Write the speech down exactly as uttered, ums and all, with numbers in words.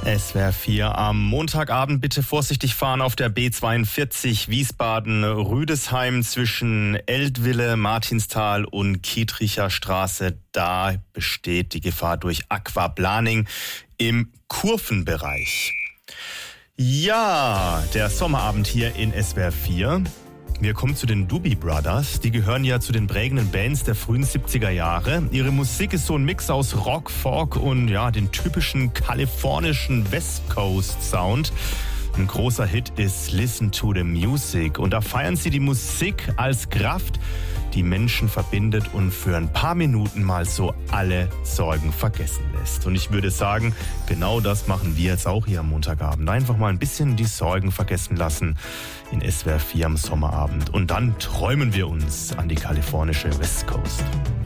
S W R vier am Montagabend. Bitte vorsichtig fahren auf der B zweiundvierzig Wiesbaden-Rüdesheim zwischen Eltville, Martinsthal und Kietricher Straße. Da besteht die Gefahr durch Aquaplaning im Kurvenbereich. Ja, der Sommerabend hier in S W R vier. Wir kommen zu den Doobie Brothers. Die gehören ja zu den prägenden Bands der frühen siebziger Jahre. Ihre Musik ist so ein Mix aus Rock, Folk und ja, den typischen kalifornischen West Coast Sound. Ein großer Hit ist Listen to the Music. Und da feiern sie die Musik als Kraft, die Menschen verbindet und für ein paar Minuten mal so alle Sorgen vergessen lässt. Und ich würde sagen, genau das machen wir jetzt auch hier am Montagabend. Einfach mal ein bisschen die Sorgen vergessen lassen in S W R vier am Sommerabend. Und dann träumen wir uns an die kalifornische West Coast.